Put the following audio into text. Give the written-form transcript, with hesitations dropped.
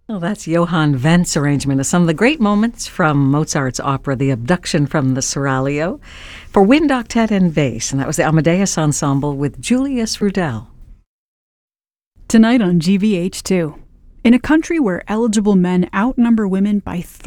Well, that's Johann Vent's arrangement of some of the great moments from Mozart's opera, The Abduction from the Seraglio, for wind, octet, and bass. And that was the Amadeus Ensemble with Julius Rudel. Tonight on GVH2. In a country where eligible men outnumber women by